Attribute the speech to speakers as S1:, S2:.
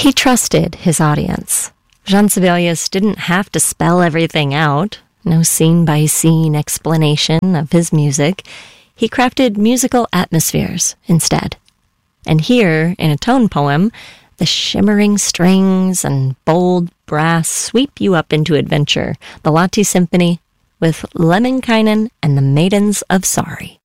S1: He trusted his audience. Jean Sibelius didn't have to spell everything out, no scene-by-scene explanation of his music. He crafted musical atmospheres instead. And here, in a tone poem, the shimmering strings and bold brass sweep you up into adventure, the Lahti Symphony with Lemminkainen and the Maidens of Sorry.